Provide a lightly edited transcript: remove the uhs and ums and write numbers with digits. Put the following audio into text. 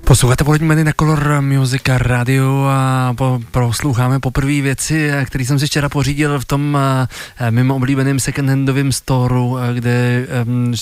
Posloucháte polední meny na Color Music Radio a prosloucháme poprvé věci, které jsem si včera pořídil v tom mimo oblíbeném second-handovém storu, kde